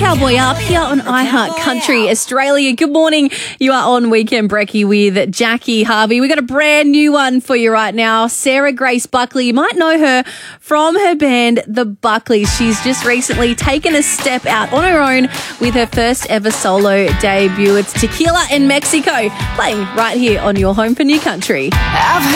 Cowboy Up here on iHeart Country Australia. Good morning. You are on Weekend Brekkie with Jackie Harvey. We've got a brand new one for you right now. Sarah Grace Buckley. You might know her from her band, The Buckleys. She's just recently taken a step out on her own with her first ever solo debut. It's Tequila in Mexico, playing right here on your home for New Country.